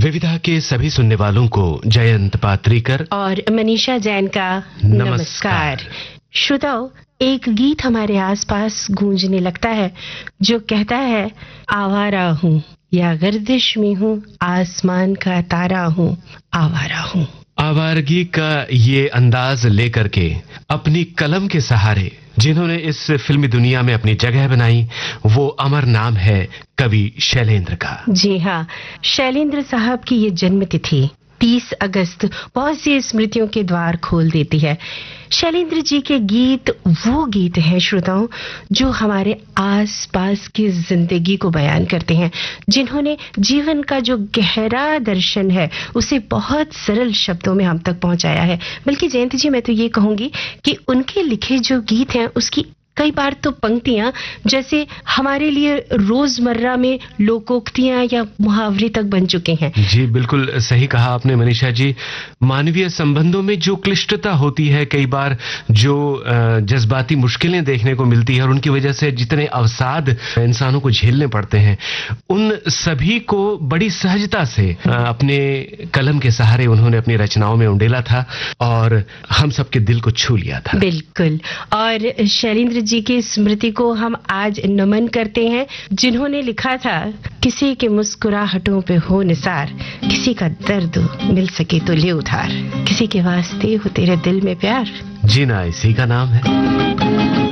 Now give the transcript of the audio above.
विविधा के सभी सुनने वालों को जयंत पात्रीकर और मनीषा जैन का नमस्कार। श्रोताओ, एक गीत हमारे आसपास गूंजने लगता है जो कहता है, आवारा हूँ या गर्दिश में हूँ, आसमान का तारा हूँ, आवारा हूँ। आवारगी का ये अंदाज लेकर के अपनी कलम के सहारे जिन्होंने इस फिल्मी दुनिया में अपनी जगह बनाई, वो अमर नाम है कवि शैलेंद्र का। जी हाँ, शैलेंद्र साहब की ये जन्मतिथि 30 अगस्त बहुत सी स्मृतियों के द्वार खोल देती है। शैलेंद्र जी के गीत वो गीत हैं श्रोताओं जो हमारे आसपास की जिंदगी को बयान करते हैं, जिन्होंने जीवन का जो गहरा दर्शन है उसे बहुत सरल शब्दों में हम तक पहुंचाया है। बल्कि जयंती जी, मैं तो ये कहूंगी कि उनके लिखे जो गीत हैं उसकी कई बार तो पंक्तियां जैसे हमारे लिए रोजमर्रा में लोकोक्तियां या मुहावरे तक बन चुके हैं। जी बिल्कुल सही कहा आपने मनीषा जी। मानवीय संबंधों में जो क्लिष्टता होती है, कई बार जो जज्बाती मुश्किलें देखने को मिलती है और उनकी वजह से जितने अवसाद इंसानों को झेलने पड़ते हैं, उन सभी को बड़ी सहजता से अपने कलम के सहारे उन्होंने अपनी रचनाओं में उंडेला था और हम सबके दिल को छू लिया था। बिल्कुल। और शैलेंद्र जी की स्मृति को हम आज नमन करते हैं, जिन्होंने लिखा था, किसी के मुस्कुराहटों पे हो निसार, किसी का दर्द मिल सके तो ले उधार, किसी के वास्ते हो तेरे दिल में प्यार, जीना इसी का नाम है।